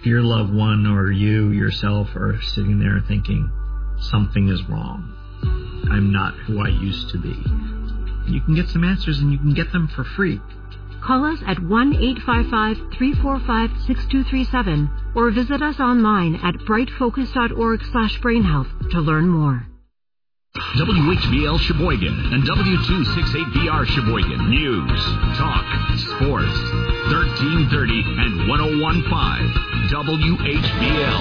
your loved one or you yourself are sitting there thinking, something is wrong. I'm not who I used to be. You can get some answers, and you can get them for free. Call us at 1-855-345-6237 or visit us online at brightfocus.org/brainhealth to learn more. WHBL Sheboygan and W268BR Sheboygan. News, talk, sports. 1330 and 101.5 WHBL.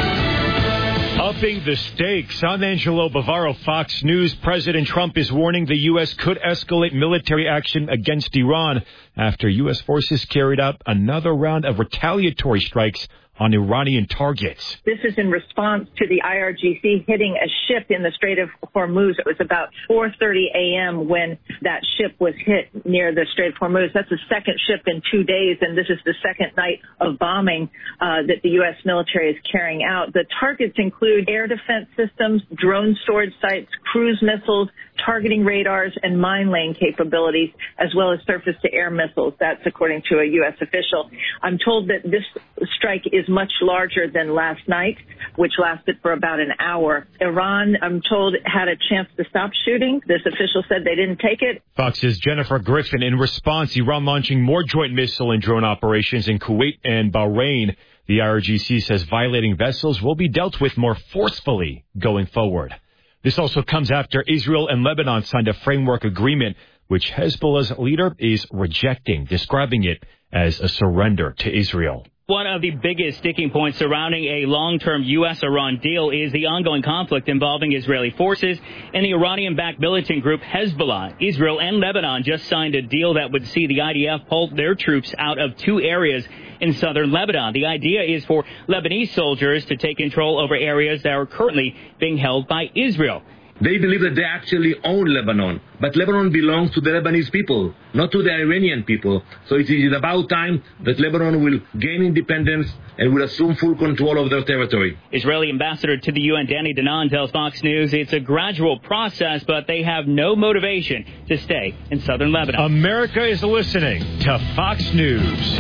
Upping the stakes. I'm Angelo Bavaro, Fox News. President Trump is warning the U.S. could escalate military action against Iran after U.S. forces carried out another round of retaliatory strikes on Iranian targets. This is in response to the IRGC hitting a ship in the Strait of Hormuz. It was about 4:30 a.m. when that ship was hit near the Strait of Hormuz. That's the second ship in 2 days, and this is the second night of bombing that the U.S. military is carrying out. The targets include air defense systems, drone storage sites, cruise missiles, targeting radars, and mine laying capabilities, as well as surface-to-air missiles. That's according to a U.S. official. I'm told that this strike is much larger than last night, which lasted for about an hour. Iran, I'm told, had a chance to stop shooting. This official said they didn't take it. Fox's Jennifer Griffin. In response, Iran launching more joint missile and drone operations in Kuwait and Bahrain. The IRGC says violating vessels will be dealt with more forcefully going forward. This also comes after Israel and Lebanon signed a framework agreement, which Hezbollah's leader is rejecting, describing it as a surrender to Israel. One of the biggest sticking points surrounding a long-term U.S.-Iran deal is the ongoing conflict involving Israeli forces and the Iranian-backed militant group Hezbollah. Israel and Lebanon just signed a deal that would see the IDF pull their troops out of 2 areas in southern Lebanon. The idea is for Lebanese soldiers to take control over areas that are currently being held by Israel. They believe that they actually own Lebanon, but Lebanon belongs to the Lebanese people, not to the Iranian people. So it is about time that Lebanon will gain independence and will assume full control of their territory. Israeli ambassador to the UN, Danny Danon, tells Fox News it's a gradual process, but they have no motivation to stay in southern Lebanon. America is listening to Fox News.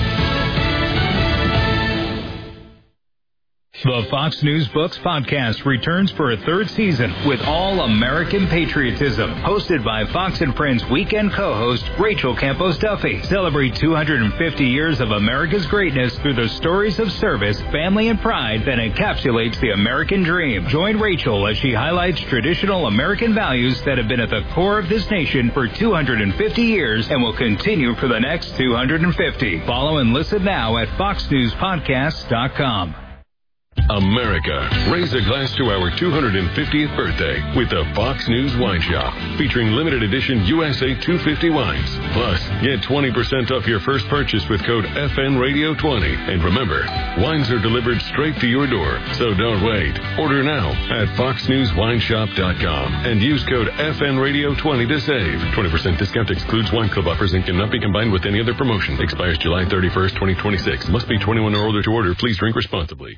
The Fox News Books podcast returns for a 3rd season with all American patriotism. Hosted by Fox and Friends weekend co-host Rachel Campos Duffy. Celebrate 250 years of America's greatness through the stories of service, family, and pride that encapsulates the American dream. Join Rachel as she highlights traditional American values that have been at the core of this nation for 250 years and will continue for the next 250. Follow and listen now at foxnewspodcast.com. America, raise a glass to our 250th birthday with the Fox News Wine Shop, featuring limited edition USA 250 wines. Plus, get 20% off your first purchase with code FNRadio20. And remember, wines are delivered straight to your door, so don't wait. Order now at foxnewswineshop.com and use code FNRadio20 to save. 20% discount excludes wine club offers and cannot be combined with any other promotion. Expires July 31st, 2026. Must be 21 or older to order. Please drink responsibly.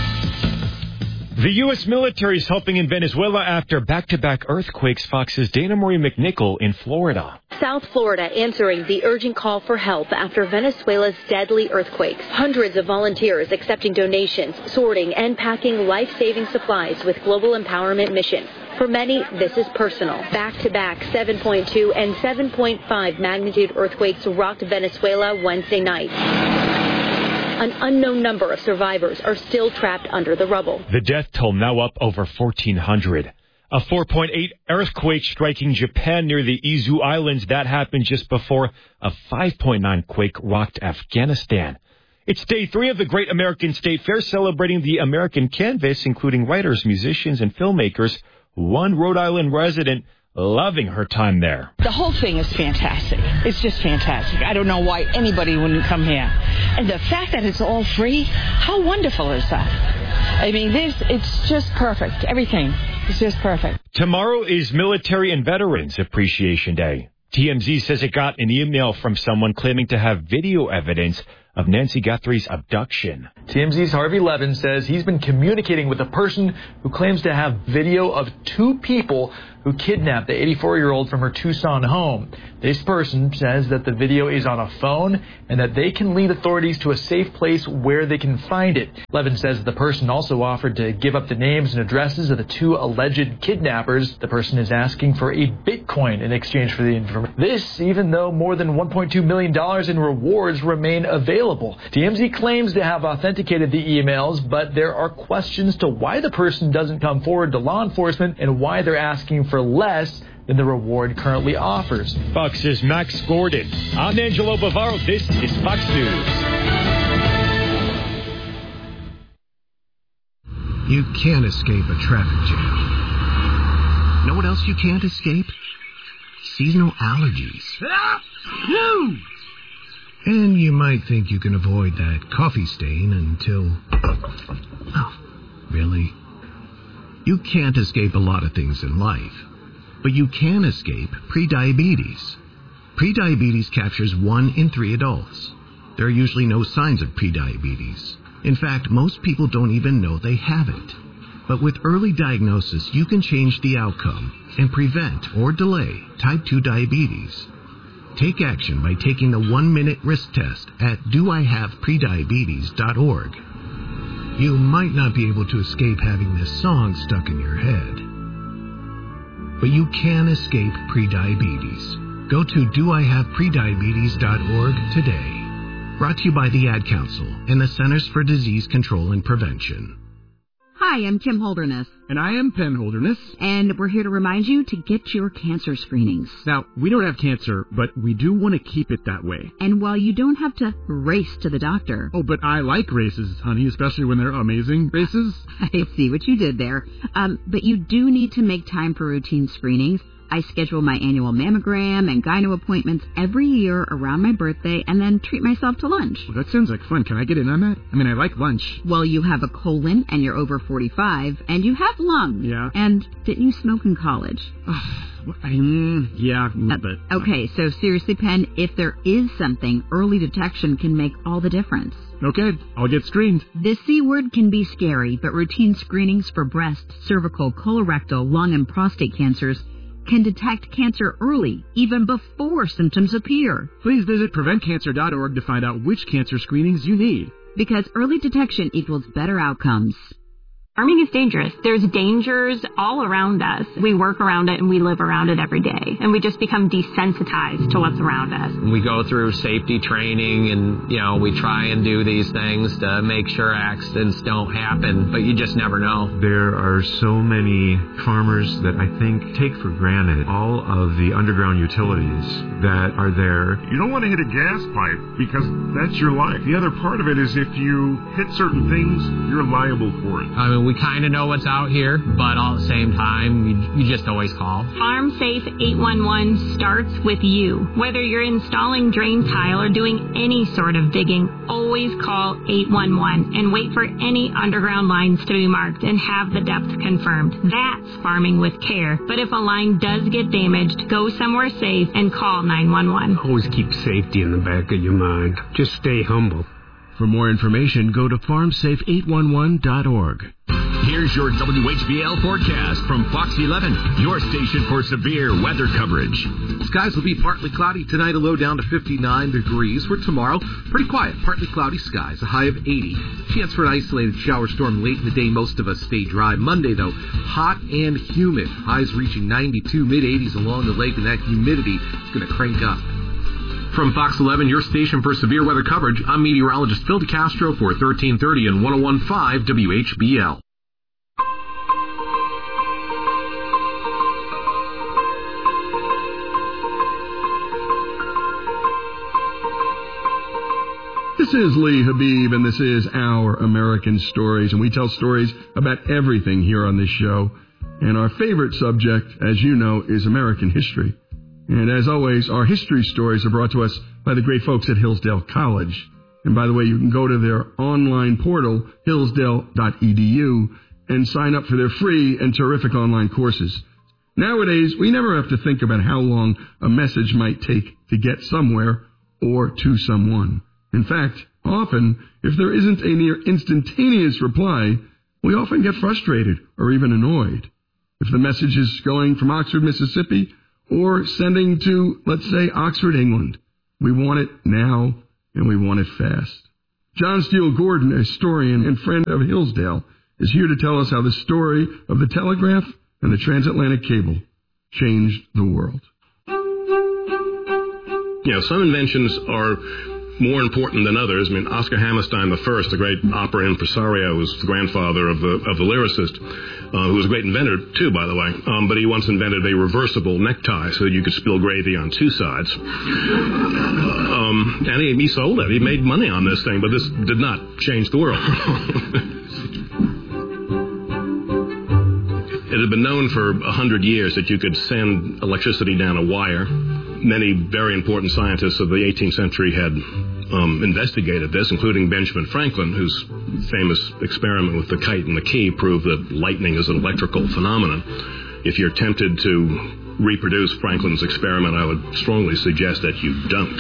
The U.S. military is helping in Venezuela after back-to-back earthquakes. Fox's Dana Marie McNichol in Florida. South Florida answering the urgent call for help after Venezuela's deadly earthquakes. Hundreds of volunteers accepting donations, sorting, and packing life-saving supplies with Global Empowerment Mission. For many, this is personal. Back-to-back 7.2 and 7.5 magnitude earthquakes rocked Venezuela Wednesday night. An unknown number of survivors are still trapped under the rubble. The death toll now up over 1,400. A 4.8 earthquake striking Japan near the Izu Islands. That happened just before a 5.9 quake rocked Afghanistan. It's day 3 of the Great American State Fair, celebrating the American canvas, including writers, musicians, and filmmakers. One Rhode Island resident loving her time there. The whole thing is fantastic. It's just fantastic. I don't know why anybody wouldn't come here. And the fact that it's all free, how wonderful is that? I mean, it's just perfect. Everything is just perfect. Tomorrow is Military and Veterans Appreciation Day. TMZ says it got an email from someone claiming to have video evidence of Nancy Guthrie's abduction. TMZ's Harvey Levin says he's been communicating with a person who claims to have video of two people who kidnapped the 84-year-old from her Tucson home. This person says that the video is on a phone and that they can lead authorities to a safe place where they can find it. Levin says the person also offered to give up the names and addresses of the two alleged kidnappers. The person is asking for a Bitcoin in exchange for the information. This, even though more than $1.2 million in rewards remain available. TMZ claims to have authenticated the emails, but there are questions to why the person doesn't come forward to law enforcement and why they're asking for less than the reward currently offers. Fox's Max Gordon. I'm Angelo Bavaro. This is Fox News. You can't escape a traffic jam. Know what else you can't escape? Seasonal allergies. And you might think you can avoid that coffee stain until... Oh, really? You can't escape a lot of things in life, but you can escape prediabetes. Prediabetes captures 1 in 3 adults. There are usually no signs of prediabetes. In fact, most people don't even know they have it. But with early diagnosis, you can change the outcome and prevent or delay type 2 diabetes. Take action by taking the 1-minute risk test at doihaveprediabetes.org. You might not be able to escape having this song stuck in your head, but you can escape prediabetes. Go to doihaveprediabetes.org today. Brought to you by the Ad Council and the Centers for Disease Control and Prevention. Hi, I'm Kim Holderness. And I am Penn Holderness. And we're here to remind you to get your cancer screenings. Now, we don't have cancer, but we do want to keep it that way. And while you don't have to race to the doctor... Oh, but I like races, honey, especially when they're amazing races. I see what you did there. But you do need to make time for routine screenings. I schedule my annual mammogram and gyno appointments every year around my birthday and then treat myself to lunch. Well, that sounds like fun. Can I get in on that? I mean, I like lunch. Well, you have a colon and you're over 45 and you have lungs. Yeah. And didn't you smoke in college? Yeah, but... Okay, so seriously, Penn, if there is something, early detection can make all the difference. Okay, I'll get screened. The C word can be scary, but routine screenings for breast, cervical, colorectal, lung, and prostate cancers can detect cancer early, even before symptoms appear. Please visit PreventCancer.org to find out which cancer screenings you need. Because early detection equals better outcomes. Farming is dangerous. There's dangers all around us. We work around it and we live around it every day. And we just become desensitized to what's around us. We go through safety training and, we try and do these things to make sure accidents don't happen, but you just never know. There are so many farmers that I think take for granted all of the underground utilities that are there. You don't want to hit a gas pipe because that's your life. The other part of it is if you hit certain things, you're liable for it. I mean, we kind of know what's out here, but all at the same time, you just always call. Farm Safe 811 starts with you. Whether you're installing drain tile or doing any sort of digging, always call 811 and wait for any underground lines to be marked and have the depth confirmed. That's farming with care. But if a line does get damaged, go somewhere safe and call 911. Always keep safety in the back of your mind. Just stay humble. For more information, go to farmsafe811.org. Here's your WHBL forecast from Fox 11, your station for severe weather coverage. Skies will be partly cloudy tonight, a low down to 59 degrees. For tomorrow, pretty quiet, partly cloudy skies, a high of 80. Chance for an isolated shower storm late in the day. Most of us stay dry. Monday, though, hot and humid. Highs reaching 92, mid-80s along the lake, and that humidity is going to crank up. From Fox 11, your station for severe weather coverage, I'm meteorologist Phil DeCastro for 1330 and 101.5 WHBL. This is Lee Habib, and this is Our American Stories, and we tell stories about everything here on this show. And our favorite subject, as you know, is American history. And as always, our history stories are brought to us by the great folks at Hillsdale College. And by the way, you can go to their online portal, hillsdale.edu, and sign up for their free and terrific online courses. Nowadays, we never have to think about how long a message might take to get somewhere or to someone. In fact, Often, if there isn't a near instantaneous reply, we often get frustrated or even annoyed. If the message is going from Oxford, Mississippi, or sending to, let's say, Oxford, England, we want it now and we want it fast. John Steele Gordon, a historian and friend of Hillsdale, is here to tell us how the story of the telegraph and the transatlantic cable changed the world. Some inventions are more important than others. I mean, Oscar Hammerstein I, the great opera impresario, was the grandfather of the lyricist, who was a great inventor, too, by the way. But he once invented a reversible necktie so that you could spill gravy on two sides. And he sold it. He made money on this thing, but this did not change the world. It had been known for 100 years that you could send electricity down a wire. Many very important scientists of the 18th century had investigated this, including Benjamin Franklin, whose famous experiment with the kite and the key proved that lightning is an electrical phenomenon. If you're tempted to reproduce Franklin's experiment, I would strongly suggest that you don't.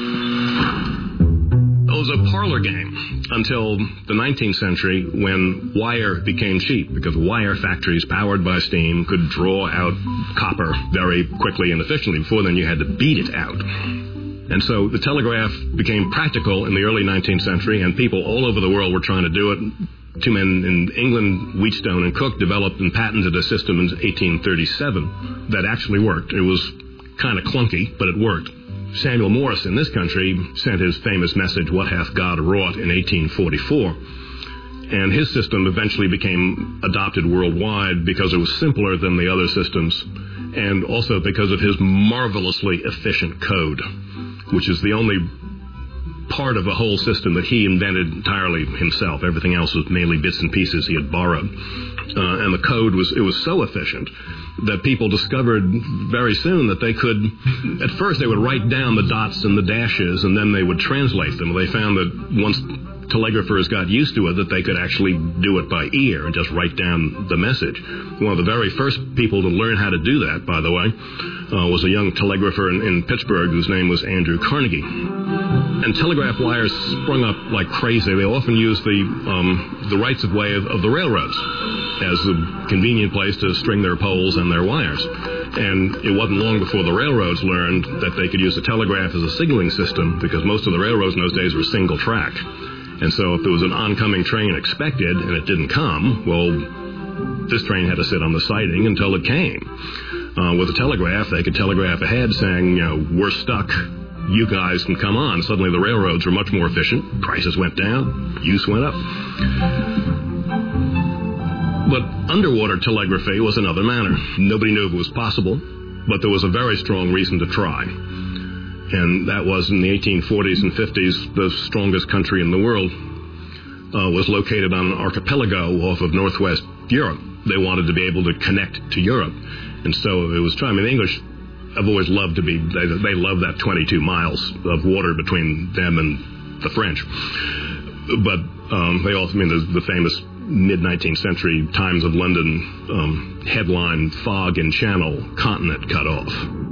It was a parlor game until the 19th century, when wire became cheap, because wire factories powered by steam could draw out copper very quickly and efficiently. Before then, you had to beat it out. And so the telegraph became practical in the early 19th century, and people all over the world were trying to do it. Two men in England, Wheatstone and Cook, developed and patented a system in 1837 that actually worked. It was kind of clunky, but it worked. Samuel Morse in this country sent his famous message, "What hath God wrought," in 1844. And his system eventually became adopted worldwide because it was simpler than the other systems, and also because of his marvelously efficient code, which is the only part of the whole system that he invented entirely himself. Everything else was mainly bits and pieces he had borrowed. And the code was so efficient that people discovered very soon that they could, at first they would write down the dots and the dashes, and then they would translate them. They found that once telegraphers got used to it, that they could actually do it by ear and just write down the message. One of the very first people to learn how to do that, by the way, was a young telegrapher in Pittsburgh whose name was Andrew Carnegie. And telegraph wires sprung up like crazy. They often used the rights of way of the railroads as a convenient place to string their poles and their wires. And it wasn't long before the railroads learned that they could use the telegraph as a signaling system, because most of the railroads in those days were single track. And so if there was an oncoming train expected and it didn't come, well, this train had to sit on the siding until it came. With a telegraph, they could telegraph ahead saying, we're stuck. You guys can come on. Suddenly the railroads were much more efficient. Prices went down. Use went up. But underwater telegraphy was another matter. Nobody knew if it was possible, but there was a very strong reason to try. And that was in the 1840s and 50s, the strongest country in the world was located on an archipelago off of northwest Europe. They wanted to be able to connect to Europe. And so it was trying. I mean, the English have always loved to be, they love that 22 miles of water between them and the French. But they also, the famous mid-19th century Times of London headline, "Fog in Channel, Continent Cut Off."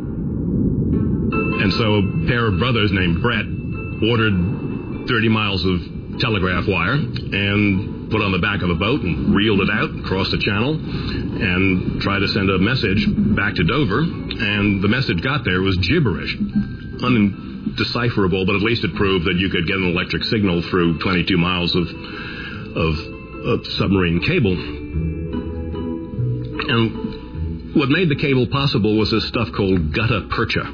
And so a pair of brothers named Brett ordered 30 miles of telegraph wire and put on the back of a boat and reeled it out across the channel and tried to send a message back to Dover. And the message got there was gibberish, undecipherable, but at least it proved that you could get an electric signal through 22 miles of submarine cable. And what made the cable possible was this stuff called gutta percha.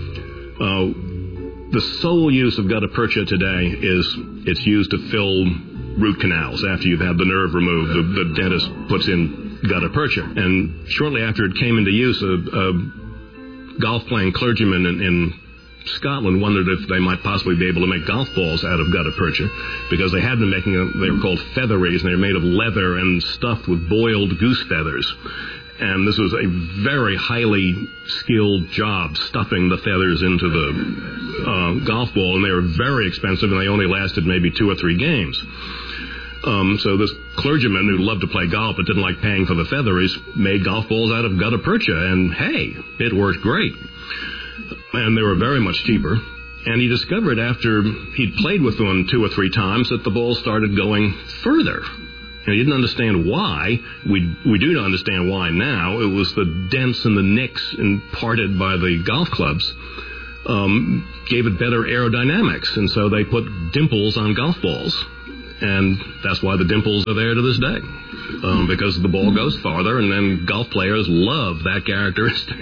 The sole use of gutta percha today is it's used to fill root canals. After you've had the nerve removed, the dentist puts in gutta percha. And shortly after it came into use, a golf-playing clergyman in Scotland wondered if they might possibly be able to make golf balls out of gutta percha, because they had been making they were called featheries, and they were made of leather and stuffed with boiled goose feathers. And this was a very highly skilled job, stuffing the feathers into the golf ball, and they were very expensive, and they only lasted maybe 2 or 3 games. So this clergyman who loved to play golf but didn't like paying for the featheries made golf balls out of gutta percha, and hey, it worked great. And they were very much cheaper, And he discovered after he'd played with them 2 or 3 times that the ball started going further. And he didn't understand why. We do understand why now. It was the dents and the nicks imparted by the golf clubs gave it better aerodynamics. And so they put dimples on golf balls. And that's why the dimples are there to this day. Because the ball goes farther, and then golf players love that characteristic.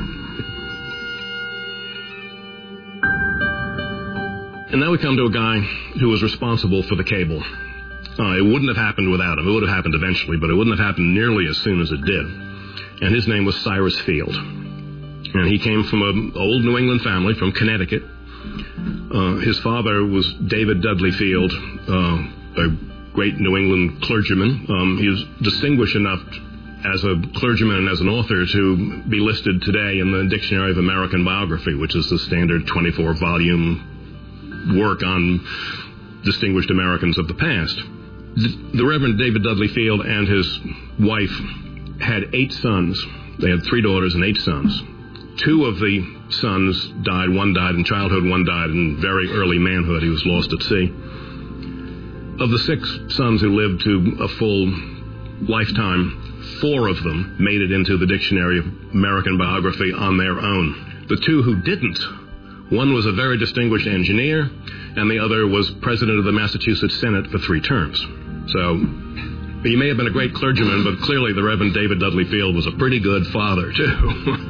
And now we come to a guy who was responsible for the cable. It wouldn't have happened without him. It would have happened eventually, but it wouldn't have happened nearly as soon as it did. And his name was Cyrus Field. And he came from an old New England family from Connecticut. His father was David Dudley Field, a great New England clergyman. He was distinguished enough as a clergyman and as an author to be listed today in the Dictionary of American Biography, which is the standard 24-volume work on distinguished Americans of the past. The Reverend David Dudley Field and his wife had 8 sons. They had 3 daughters and 8 sons. 2 of the sons died. One died in childhood, one died in very early manhood. He was lost at sea. Of the 6 sons who lived to a full lifetime, 4 of them made it into the Dictionary of American Biography on their own. The 2 who didn't, one was a very distinguished engineer, and the other was president of the Massachusetts Senate for 3 terms. So he may have been a great clergyman, but clearly the Reverend David Dudley Field was a pretty good father, too.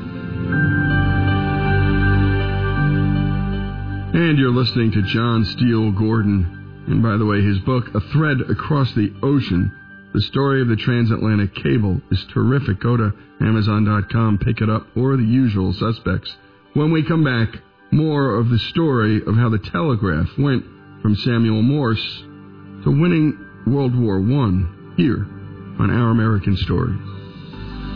And you're listening to John Steele Gordon. And by the way, his book, A Thread Across the Ocean, The Story of the Transatlantic Cable, is terrific. Go to Amazon.com, pick it up, or the usual suspects. When we come back, more of the story of how the telegraph went from Samuel Morse to winning World War I here on Our American Stories.